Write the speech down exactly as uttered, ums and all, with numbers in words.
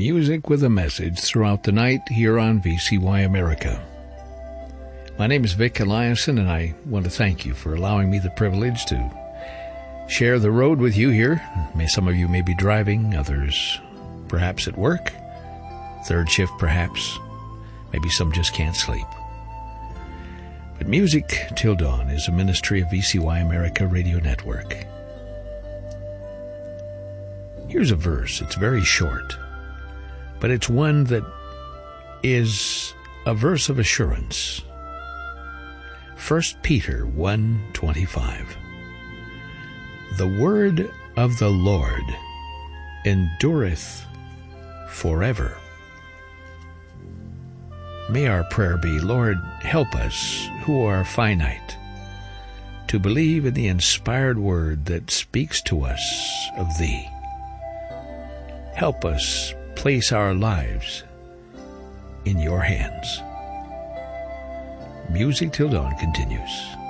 Music with a message throughout the night here on V C Y America. My name is Vic Eliason, and I want to thank you for allowing me the privilege to share the road with you here. May some of you may be driving, others perhaps at work, third shift perhaps, maybe some just can't sleep. But Music Till Dawn is a ministry of V C Y America Radio Network. Here's a verse. It's very short, but it's one that is a verse of assurance. First Peter one twenty-five. The word of the Lord endureth forever. May our prayer be, Lord, help us who are finite to believe in the inspired word that speaks to us of Thee. Help us place our lives in Your hands. Music Till Dawn continues.